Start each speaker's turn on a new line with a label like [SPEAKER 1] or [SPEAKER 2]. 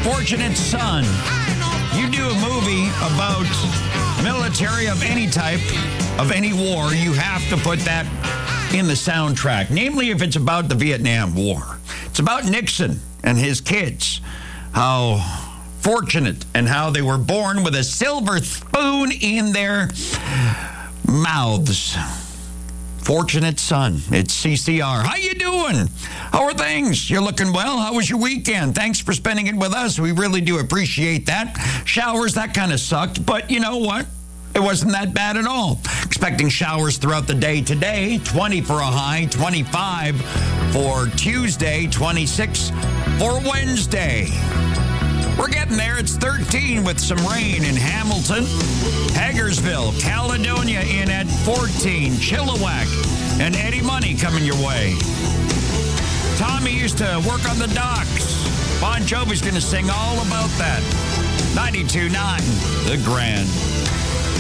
[SPEAKER 1] Fortunate Son. You do a movie about military of any type, of any war, you have to put that in the soundtrack. Namely, if it's about the Vietnam War. It's about Nixon and his kids. How fortunate and how they were born with a silver spoon in their mouths. Fortunate Son. It's CCR. How you doing? How are things? You're looking well? How was your weekend? Thanks for spending it with us. We really do appreciate that. Showers, that kind of sucked. But you know what? It wasn't that bad at all. Expecting showers throughout the day today. 20 for a high, 25 for Tuesday, 26 for Wednesday. We're getting there. It's 13 with some rain in Hamilton. Hagersville, Caledonia in at 14. Chilliwack and Eddie Money coming your way. Tommy used to work on the docks. Bon Jovi's going to sing all about that. 92.9, The Grand.